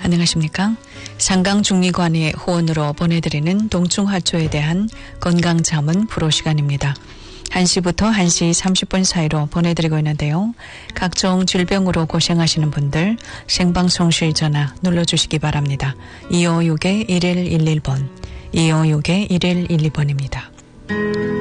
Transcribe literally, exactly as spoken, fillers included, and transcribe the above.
안녕하십니까? 상강중리관의 후원으로 보내드리는 동충하초에 대한 건강자문 프로 시간입니다. 한 시부터 한 시 삼십 분 사이로 보내드리고 있는데요. 각종 질병으로 고생하시는 분들 생방송 실 전화 눌러주시기 바랍니다. 이오육 일일일일 번, 이오육 일일일이 번입니다.